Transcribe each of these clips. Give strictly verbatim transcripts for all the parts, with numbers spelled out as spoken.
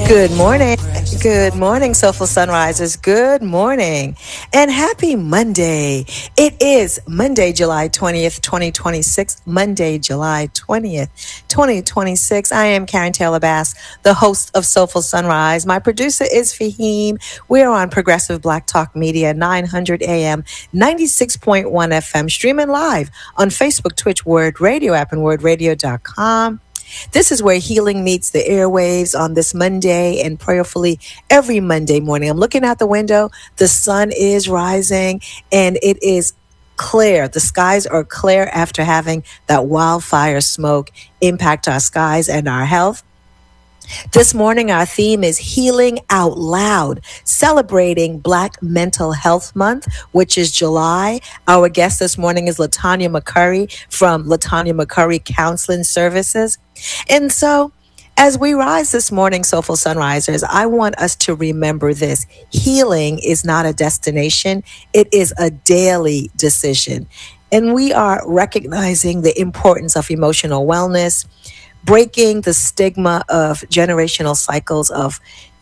Good morning. Good morning, Soulful Sunrisers. Good morning. And happy Monday. It is Monday, July twentieth, twenty twenty-six. Monday, July twentieth, twenty twenty-six. I am Karen Taylor Bass, the host of Soulful Sunrise. My producer is Fahim. We're on Progressive Black Talk Media, nine hundred A M, ninety-six point one F M, streaming live on Facebook, Twitch, Word Radio app, and word radio dot com. This is where healing meets the airwaves on this Monday and prayerfully every Monday morning. I'm looking out the window. The sun is rising and it is clear. The skies are clear after having that wildfire smoke impact our skies and our health. This morning, our theme is Healing Out Loud, celebrating Black Mental Health Month, which is July. Our guest this morning is Latanya McCurry from Latanya McCurry Counseling Services. And so, as we rise this morning, Soulful Sunrisers, I want us to remember this. Healing is not a destination. It is a daily decision. And we are recognizing the importance of emotional wellness, breaking the stigma of generational cycles of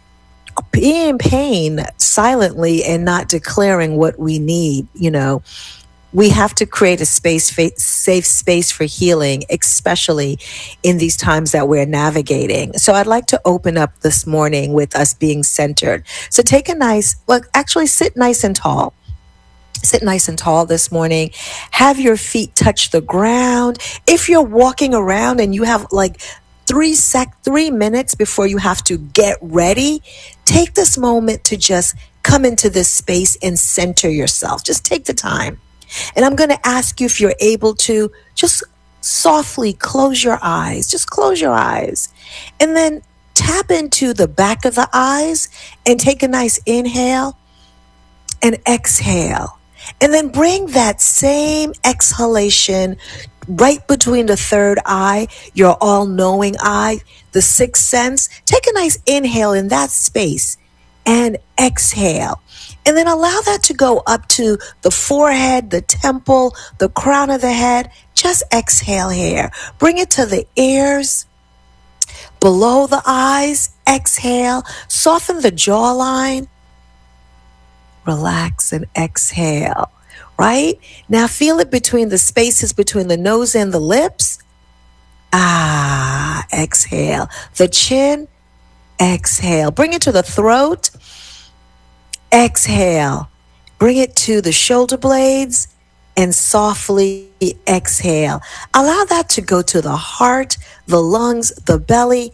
being in pain silently and not declaring what we need. You know, we have to create a space, safe space for healing, especially in these times that we're navigating. So I'd like to open up this morning with us being centered. So take a nice, well, actually sit nice and tall. Sit nice and tall this morning. Have your feet touch the ground. If you're walking around and you have like three sec, three minutes before you have to get ready, take this moment to just come into this space and center yourself. Just take the time. And I'm going to ask you if you're able to just softly close your eyes. Just close your eyes. And then tap into the back of the eyes and take a nice inhale and exhale. And then bring that same exhalation right between the third eye, your all-knowing eye, the sixth sense. Take a nice inhale in that space and exhale. And then allow that to go up to the forehead, the temple, the crown of the head. Just exhale here. Bring it to the ears, below the eyes. Exhale. Soften the jawline. Relax and exhale, right? Now feel it between the spaces between the nose and the lips. Ah, exhale. The chin, exhale. Bring it to the throat. Exhale. Bring it to the shoulder blades and softly exhale. Allow that to go to the heart, the lungs, the belly,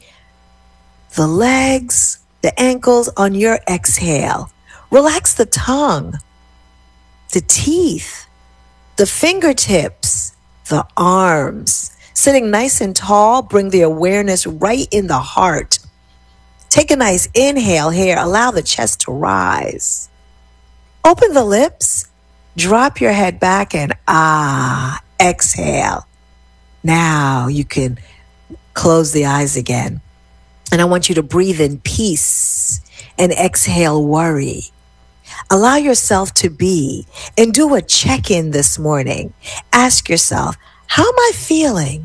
the legs, the ankles on your exhale. Relax the tongue, the teeth, the fingertips, the arms. Sitting nice and tall, bring the awareness right in the heart. Take a nice inhale here. Allow the chest to rise. Open the lips. Drop your head back and ah, exhale. Now you can close the eyes again. And I want you to breathe in peace and exhale worry. Allow yourself to be and do a check-in this morning. Ask yourself, how am I feeling?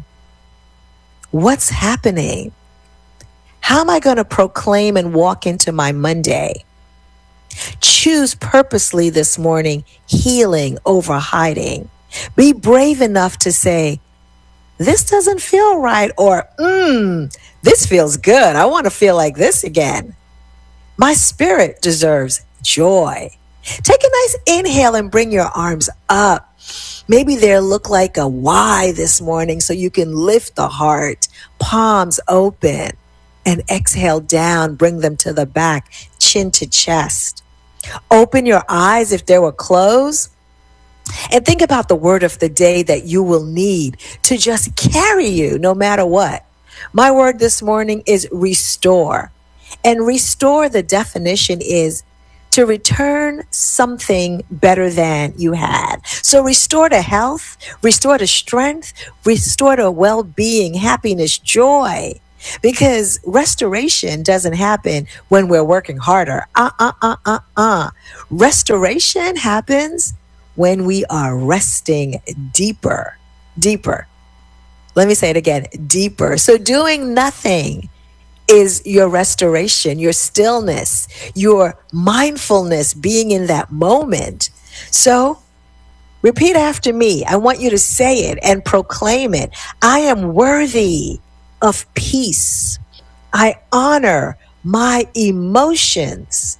What's happening? How am I going to proclaim and walk into my Monday? Choose purposely this morning healing over hiding. Be brave enough to say, this doesn't feel right, or, mmm, this feels good. I want to feel like this again. My spirit deserves joy. Take a nice inhale and bring your arms up. Maybe they look like a Y this morning so you can lift the heart, palms open, and exhale down. Bring them to the back, chin to chest. Open your eyes if they were closed. And think about the word of the day that you will need to just carry you no matter what. My word this morning is restore. And restore, the definition is to return something better than you had. So restore to health, restore to strength, restore to well-being, happiness, joy. Because restoration doesn't happen when we're working harder. Uh, uh, uh, uh, uh. Restoration happens when we are resting deeper, deeper. Let me say it again, deeper. So doing nothing is your restoration, your stillness, your mindfulness, being in that moment. So repeat after me. I want you to say it and proclaim it. I am worthy of peace. I honor my emotions.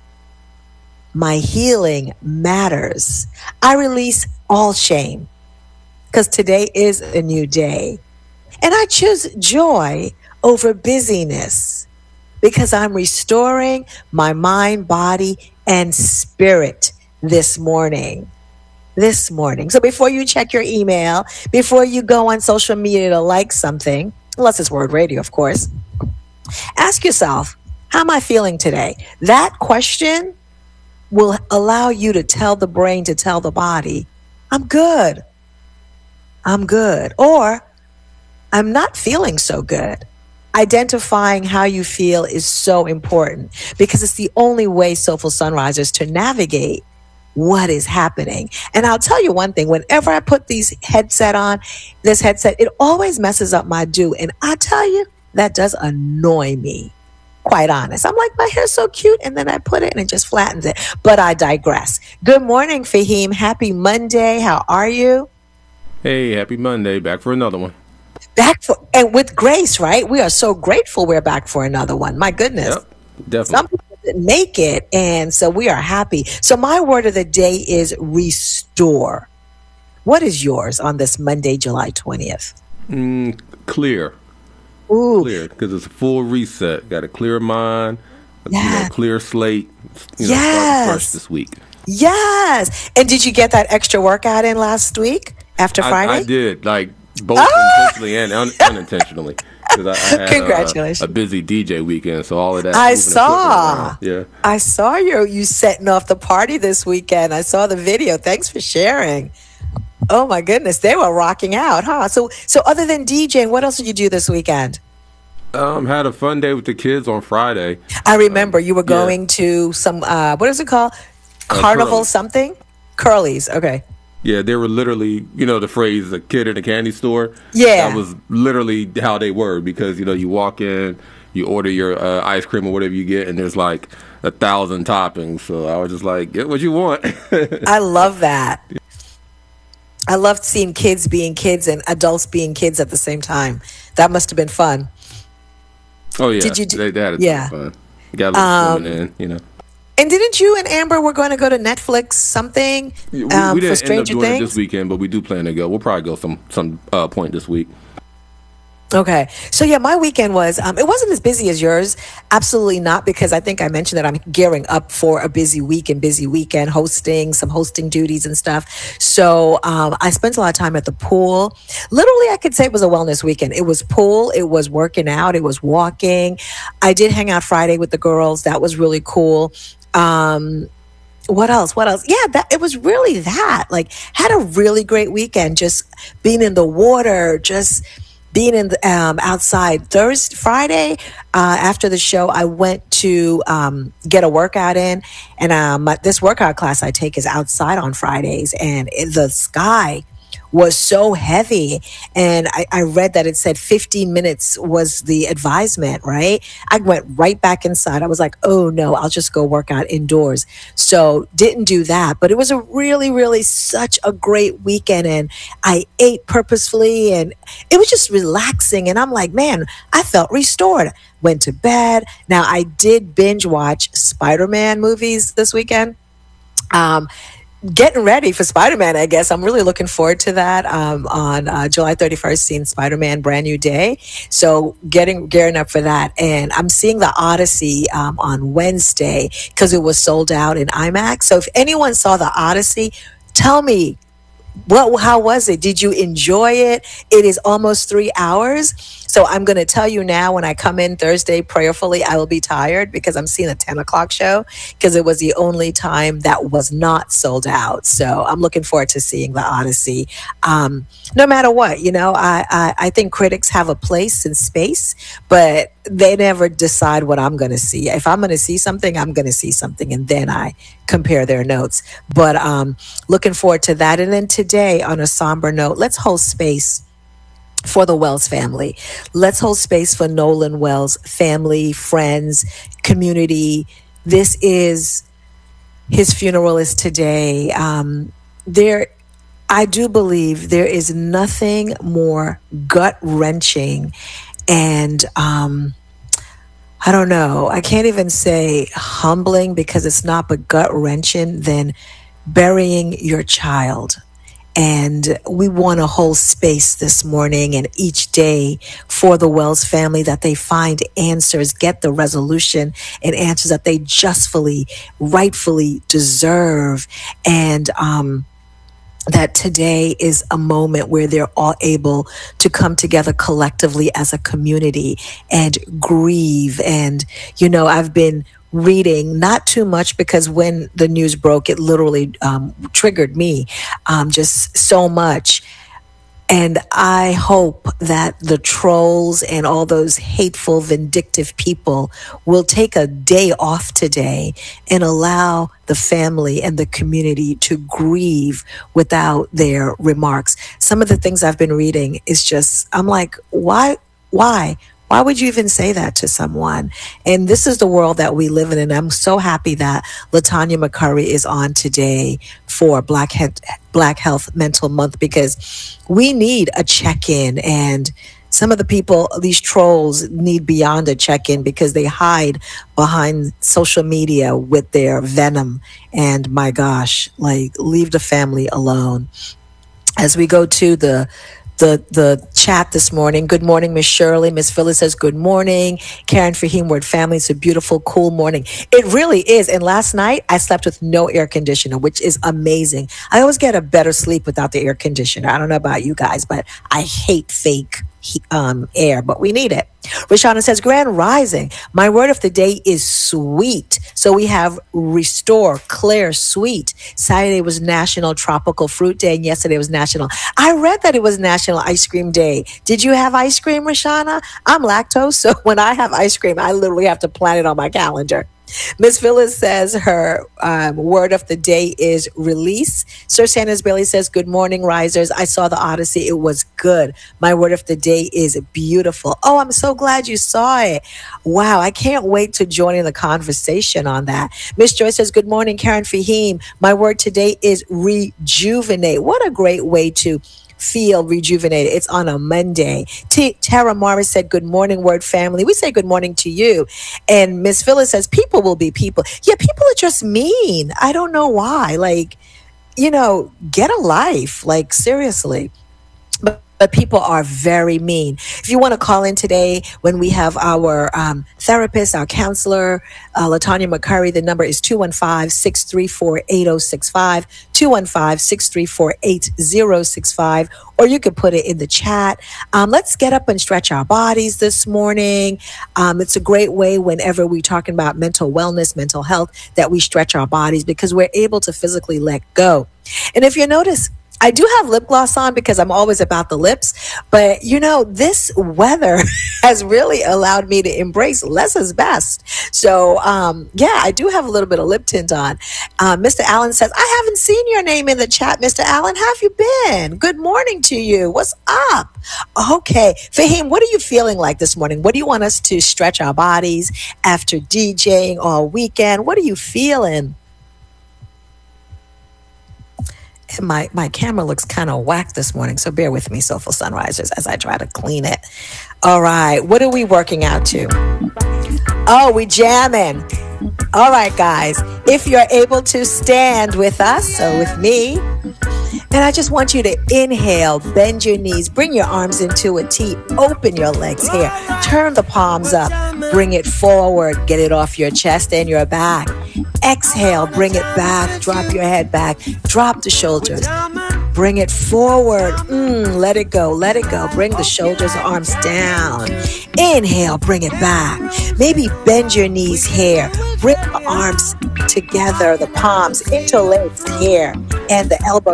My healing matters. I release all shame because today is a new day. And I choose joy over busyness because I'm restoring my mind, body, and spirit this morning. This morning. So before you check your email, before you go on social media to like something, unless it's Word Radio, of course, ask yourself, how am I feeling today? That question will allow you to tell the brain to tell the body, I'm good. I'm good. Or I'm not feeling so good. Identifying how you feel is so important because it's the only way Soulful Sunrisers to navigate what is happening. And I'll tell you one thing, whenever I put these headset on, this headset, it always messes up my do. And I tell you, that does annoy me. Quite honest. I'm like, my hair's so cute. And then I put it and it just flattens it. But I digress. Good morning, Fahim. Happy Monday. How are you? Hey, happy Monday. Back for another one. Back for, and with grace, right? We are so grateful we're back for another one. My goodness. Yep, definitely. Some people didn't make it. And so we are happy. So my word of the day is restore. What is yours on this Monday, July twentieth? Mm, clear. Ooh. Clear, because it's a full reset. Got a clear mind, a yes. you know, clear slate. You know, yes. Start fresh this week. Yes. And did you get that extra workout in last week after Friday? I, I did, like both oh! intentionally and un- unintentionally. I, I had Congratulations. A, a busy D J weekend, so all of that. I saw. Yeah. I saw you you setting off the party this weekend. I saw the video. Thanks for sharing. Oh my goodness, they were rocking out, huh? So, so other than DJing, what else did you do this weekend? Um, had a fun day with the kids on Friday. I remember um, you were going yeah. to some. Uh, what is it called? Carnival uh, something? Curly's. Okay. Yeah, they were literally, you know, the phrase "a kid in a candy store." Yeah, that was literally how they were because you know you walk in, you order your uh, ice cream or whatever you get, and there's like a thousand toppings. So I was just like, get what you want. I love that. I loved seeing kids being kids and adults being kids at the same time. That must have been fun. Oh yeah, did you do, they, they had a yeah. ton of fun. You got a little um, swimming in, you know. And didn't you and Amber were going to go to Netflix something we, um, we didn't for Stranger end up doing Things? it this weekend, but we do plan to go. We'll probably go some some uh, point this week. Okay. So yeah, my weekend was, um, it wasn't as busy as yours. Absolutely not, because I think I mentioned that I'm gearing up for a busy week and busy weekend, hosting some hosting duties and stuff. So um, I spent a lot of time at the pool. Literally, I could say it was a wellness weekend. It was pool. It was working out. It was walking. I did hang out Friday with the girls. That was really cool. Um, What else? What else? Yeah, that it was really that. Like, had a really great weekend. Just being in the water, just being in the, um, outside. Thursday, Friday, uh, after the show, I went to um, get a workout in, and um, this workout class I take is outside on Fridays, and it, the sky was so heavy. And I, I read that it said fifteen minutes was the advisement, right? I went right back inside. I was like, oh no, I'll just go work out indoors. So didn't do that, but it was a really, really such a great weekend. And I ate purposefully and it was just relaxing. And I'm like, man, I felt restored. Went to bed. Now I did binge watch Spider-Man movies this weekend. Um, Getting ready for Spider-Man, I guess. I'm really looking forward to that um, on uh, July thirty-first, seeing Spider-Man Brand New Day. So getting gearing up for that. And I'm seeing the Odyssey um, on Wednesday because it was sold out in IMAX. So if anyone saw the Odyssey, tell me, what? how was it? Did you enjoy it? It is almost three hours. So I'm going to tell you now, when I come in Thursday, prayerfully, I will be tired because I'm seeing a ten o'clock show because it was the only time that was not sold out. So I'm looking forward to seeing the Odyssey. Um, no matter what, you know, I, I, I think critics have a place and space, but they never decide what I'm going to see. If I'm going to see something, I'm going to see something, and then I compare their notes. But um, looking forward to that. And then today, on a somber note, let's hold space for the Wells family. Let's hold space for Nolan Wells family, friends, community. This is his funeral is today. Um, there, I do believe there is nothing more gut wrenching and um, I don't know. I can't even say humbling because it's not, but gut wrenching than burying your child. And we want to hold space this morning and each day for the Wells family that they find answers, get the resolution and answers that they justfully, rightfully deserve. And, um, that today is a moment where they're all able to come together collectively as a community and grieve. And, you know, I've been reading, not too much because when the news broke, it literally um, triggered me um, just so much. And I hope that the trolls and all those hateful, vindictive people will take a day off today and allow the family and the community to grieve without their remarks. Some of the things I've been reading is just, I'm like, why, why? Why would you even say that to someone? And this is the world that we live in. And I'm so happy that LaTanya McCurry is on today for Black, He- Black Health Mental Month, because we need a check-in. And some of the people, these trolls, need beyond a check-in because they hide behind social media with their venom. And my gosh, like, leave the family alone. As we go to the The the chat this morning. Good morning, Miss Shirley. Miss Phyllis says, good morning. Karen Fahim, word family. It's a beautiful, cool morning. It really is. And last night I slept with no air conditioner, which is amazing. I always get a better sleep without the air conditioner. I don't know about you guys, but I hate fake um, air, but we need it. Rashana says, Grand Rising. My word of the day is sweet. So we have Restore, Claire, Sweet. Saturday was National Tropical Fruit Day, and yesterday was National. I read that it was National Ice Cream Day. Did you have ice cream, Rashana? I'm lactose, so when I have ice cream, I literally have to plan it on my calendar. Miss Phyllis says her um, word of the day is release. Sir Sanders Bailey says, good morning, risers. I saw the Odyssey. It was good. My word of the day is beautiful. Oh, I'm so glad you saw it. Wow. I can't wait to join in the conversation on that. Miss Joyce says, good morning, Karen Fahim. My word today is rejuvenate. What a great way to feel rejuvenated. It's on a Monday. T- Tara Morris said, good morning, word family. We say good morning to you. And Miss Phyllis says, people will be people. Yeah, people are just mean. I don't know why. Like, you know, get a life. Like, seriously. But But people are very mean. If you want to call in today when we have our um, therapist, our counselor, uh, LaTanya McCurry, the number is two one five, six three four, eight zero six five, two one five, six three four, eight zero six five, or you could put it in the chat. Um, let's get up and stretch our bodies this morning. Um, it's a great way whenever we're talking about mental wellness, mental health, that we stretch our bodies because we're able to physically let go. And if you notice, I do have lip gloss on because I'm always about the lips, but you know, this weather has really allowed me to embrace less is best. So, um, yeah, I do have a little bit of lip tint on. Uh, Mister Allen says, I haven't seen your name in the chat, Mister Allen. How have you been? Good morning to you. What's up? Okay. Fahim, what are you feeling like this morning? What do you want us to stretch our bodies after DJing all weekend? What are you feeling? And my, my camera looks kind of whack this morning, so bear with me, Soulful Sunrisers, as I try to clean it. All right, what are we working out to? Oh, we jamming. All right, guys, if you're able to stand with us, so with me, and I just want you to inhale, bend your knees, bring your arms into a T, open your legs here, turn the palms up, bring it forward, get it off your chest and your back. Exhale, bring it back, drop your head back, drop the shoulders, bring it forward, mm, let it go, let it go, bring the shoulders, arms down. Inhale, bring it back. Maybe bend your knees here, bring the arms together, the palms interlaced here, and the elbow